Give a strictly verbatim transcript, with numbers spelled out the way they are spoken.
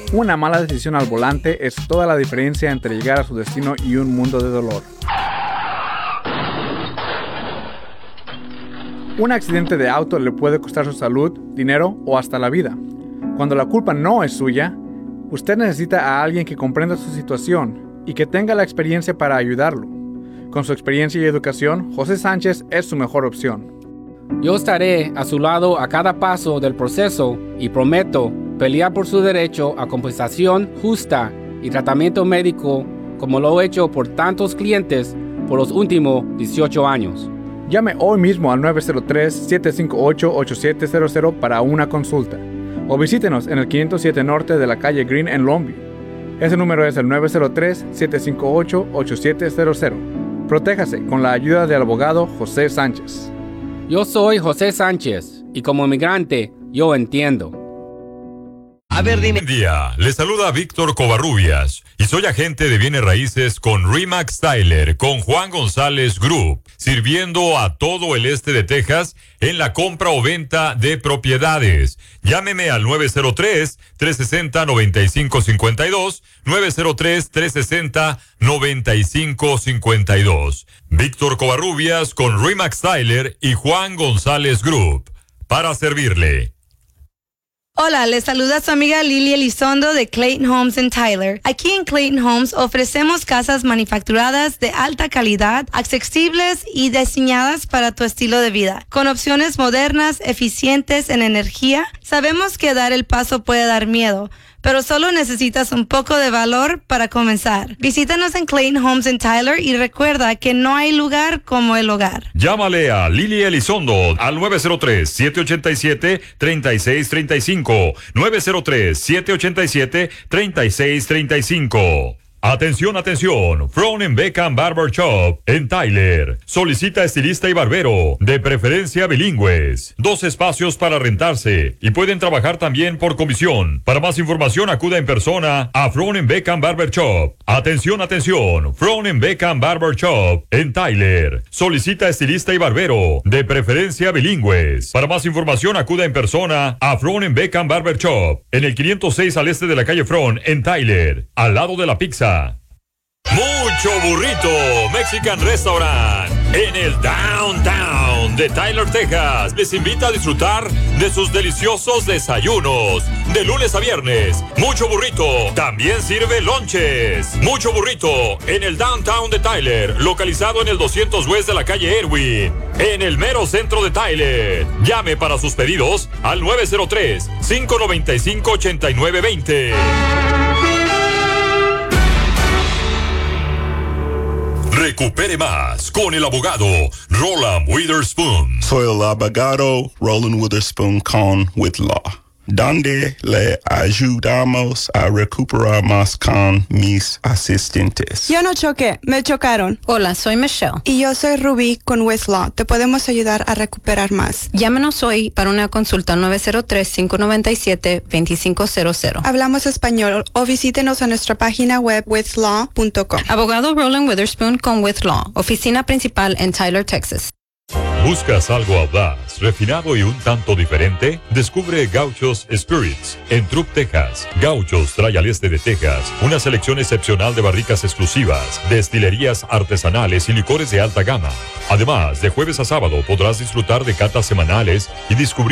Una mala decisión al volante es toda la diferencia entre llegar a su destino y un mundo de dolor. Un accidente de auto le puede costar su salud, dinero o hasta la vida. Cuando la culpa no es suya, usted necesita a alguien que comprenda su situación y que tenga la experiencia para ayudarlo. Con su experiencia y educación, José Sánchez es su mejor opción. Yo estaré a su lado a cada paso del proceso y prometo pelear por su derecho a compensación justa y tratamiento médico como lo he hecho por tantos clientes por los últimos dieciocho años. Llame hoy mismo al nueve cero tres, siete cinco ocho, ocho siete cero cero para una consulta o visítenos en el quinientos siete Norte de la calle Green en Longview. Ese número es el nueve cero tres, siete cinco ocho, ocho siete cero cero. Protéjase con la ayuda del abogado José Sánchez. Yo soy José Sánchez y como migrante yo entiendo. A ver, dime. Buen día, les saluda Víctor Covarrubias y soy agente de bienes raíces con Remax Tyler, con Juan González Group, sirviendo a todo el este de Texas en la compra o venta de propiedades. Llámeme al nueve cero tres, tres seis cero, nueve cinco cinco dos, nueve cero tres, tres seis cero, nueve cinco cinco dos. Víctor Covarrubias con Remax Tyler y Juan González Group, para servirle. Hola, les saluda su amiga Lili Elizondo de Clayton Homes en Tyler. Aquí en Clayton Homes ofrecemos casas manufacturadas de alta calidad, accesibles y diseñadas para tu estilo de vida. Con opciones modernas, eficientes en energía, sabemos que dar el paso puede dar miedo, pero solo necesitas un poco de valor para comenzar. Visítanos en Clayton Homes en Tyler y recuerda que no hay lugar como el hogar. Llámale a Lili Elizondo al nueve cero tres, siete ocho siete, tres seis tres cinco, nueve cero tres, siete ocho siete, tres seis tres cinco. Atención, atención, Frown and Beckham Barber Shop en Tyler. Solicita estilista y barbero, de preferencia bilingües. Dos espacios para rentarse y pueden trabajar también por comisión. Para más información acuda en persona a Frown and Beckham Barber Shop. Atención, atención, Frown and Beckham Barber Shop en Tyler. Solicita estilista y barbero, de preferencia bilingües. Para más información acuda en persona a Frown and Beckham Barber Shop en el quinientos seis al este de la calle Frown en Tyler, al lado de la pizza. Mucho Burrito Mexican Restaurant en el downtown de Tyler, Texas. Les invita a disfrutar de sus deliciosos desayunos de lunes a viernes. Mucho Burrito también sirve lonches. Mucho Burrito en el downtown de Tyler, localizado en el doscientos West de la calle Erwin, en el mero centro de Tyler. Llame para sus pedidos al nueve cero tres, cinco nueve cinco, ocho nueve dos cero. Recupere más con el abogado Roland Witherspoon. Soy el abogado Roland Witherspoon con With Law, donde le ayudamos a recuperar más con mis asistentes. Yo no choqué, me chocaron. Hola, soy Michelle. Y yo soy Ruby con With Law. Te podemos ayudar a recuperar más. Llámenos hoy para una consulta nueve cero tres, cinco nueve siete, dos cinco cero cero. Hablamos español o visítenos a nuestra página web with law punto com. Abogado Roland Witherspoon con With Law. Oficina principal en Tyler, Texas. ¿Buscas algo audaz, refinado y un tanto diferente? Descubre Gauchos Spirits en Throop, Texas. Gauchos trae al este de Texas una selección excepcional de barricas exclusivas, destilerías artesanales y licores de alta gama. Además, de jueves a sábado podrás disfrutar de catas semanales y descubrir